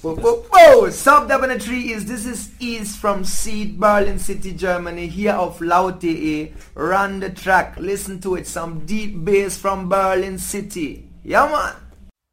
Whoa, whoa, whoa! Sub Definitely is this is East from Seed, Berlin City, Germany. Here of Laute A. Run the track. Listen to it. Some deep bass from Berlin City. Yeah, man.